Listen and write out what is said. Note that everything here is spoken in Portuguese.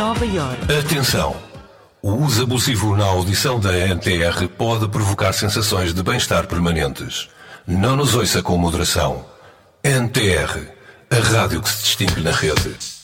Nova Iorque. Atenção! O uso abusivo na audição da NTR pode provocar sensações de bem-estar permanentes. Não nos ouça com moderação. NTR, a rádio que se distingue na rede.